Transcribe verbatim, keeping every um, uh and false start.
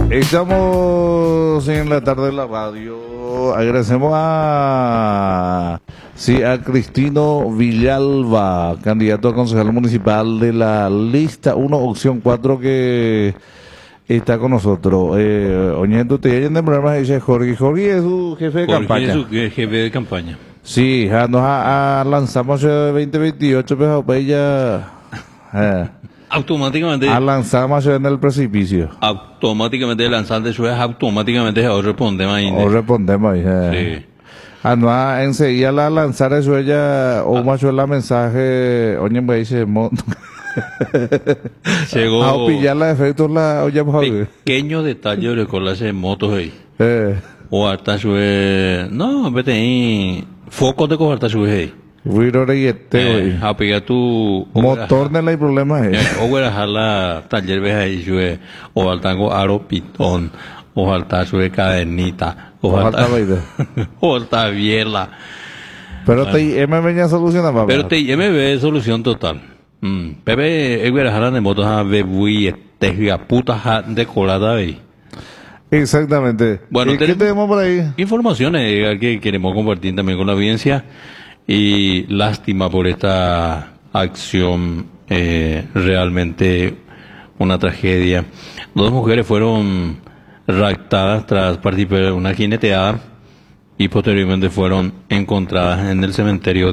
Estamos en la tarde de la radio. Agradecemos a, sí, a Cristino Villalba, candidato a concejal municipal de la lista uno, opción cuatro, que está con nosotros. Eh, Oñendo, te oyen de programas, dice Jorge. Jorge es su jefe de Jorge campaña. es su jefe de campaña. Sí, ya nos a, a lanzamos el veinte veintiocho, pero pues ya... Eh. Automáticamente. A lanzamos en el precipicio. Automáticamente lanzante su es automáticamente o respondemos ahí. O respondemos ahí. Eh. Sí. Ah, no, ah, enseguida la lanzar eso ella, o macho la mensaje, oye, me dice, mo... Llegó. A pillar la efectos la, oye, pues, pequeño detalle de colarse motos ahí. eh. O harta su no, vete ahí. Foco de coger su ahí. Viro y este, Eh, a pegar tu motor no hay problema eh, eh. o voy a dejar la taller ves ahí su o al tango aro pitón o alta su cadenita o alta o alta biela. Pero T I M venía a solucionar, papá. Pero T I M ve solución total. Mm. Pepe, es verdad, de motos a bebuy, te puta de colada ahí. Exactamente. Bueno, ¿Y qué tenemos por ahí? Informaciones que queremos compartir también con la audiencia, y lástima por esta acción, eh, realmente una tragedia. Dos mujeres fueron raptadas tras participar en una jineteada y posteriormente fueron encontradas en el cementerio